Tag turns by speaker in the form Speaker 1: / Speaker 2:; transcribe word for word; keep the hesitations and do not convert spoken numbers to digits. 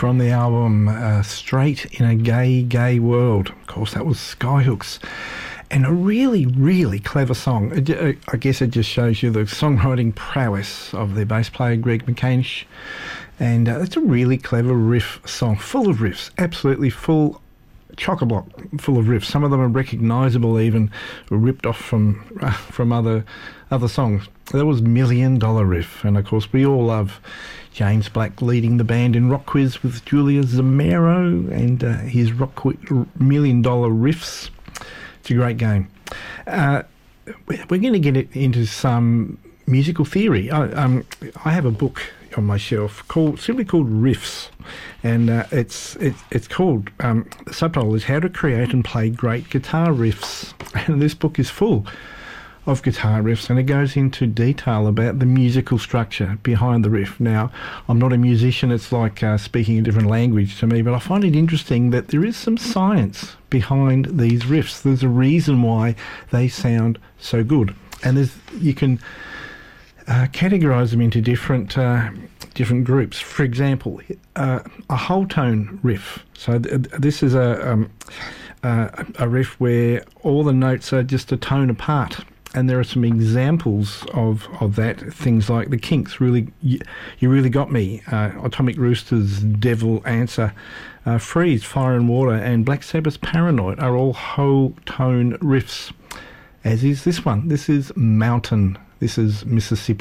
Speaker 1: from the album uh, Straight in a Gay, Gay World. Of course, that was Skyhooks. And a really, really clever song. It, I guess it just shows you the songwriting prowess of their bass player, Greg McCanish. And uh, it's a really clever riff song, full of riffs, absolutely full, chock-a-block, full of riffs. Some of them are recognisable, even ripped off from uh, from other other songs. That was Million Dollar Riff. And, of course, we all love James Black leading the band in Rock Quiz with Julia Zamero and uh, his Rock Quiz Million Dollar Riffs. It's a great game. Uh, we're going to get it into some musical theory. I, um, I have a book on my shelf called simply called Riffs, and uh, it's it, it's called um, the subtitle is How to Create and Play Great Guitar Riffs, and this book is full of guitar riffs, and it goes into detail about the musical structure behind the riff. Now, I'm not a musician, it's like uh, speaking a different language to me, but I find it interesting that there is some science behind these riffs. There's a reason why they sound so good, and there's you can uh, categorise them into different uh, different groups. For example, uh, a whole tone riff. So th- this is a um, uh, a riff where all the notes are just a tone apart. And there are some examples of, of that, things like the Kinks, really, you, you really got me, uh, Atomic Roosters, Devil Answer, uh, Freeze, Fire and Water, and Black Sabbath's Paranoid are all whole tone riffs, as is this one. This is Mountain. This is Mississippi.